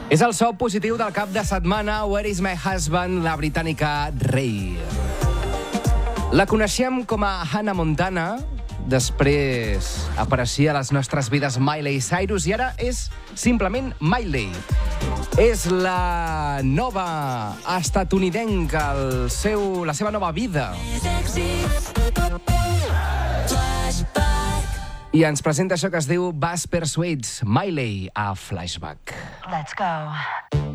És el so positiu del cap de setmana Where is my husband, la britànica Ray. La coneixem com a Hannah Montana, després apareixia a les nostres vides Miley Cyrus i ara és simplement Miley. És la nova estatunidenca, la seva nova vida. I ens presenta això que es diu Bass Persuades, Miley a Flashback. Let's go.